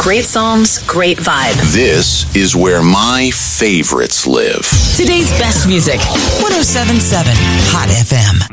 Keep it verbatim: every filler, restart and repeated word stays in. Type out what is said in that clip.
Great songs, great vibe. This is where my favorites live. Today's best music. one oh seven point seven Hot F M.